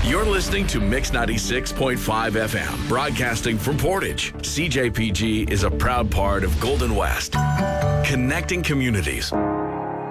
You're listening to Mix 96.5 FM, broadcasting from Portage. CJPG is a proud part of Golden West, connecting communities.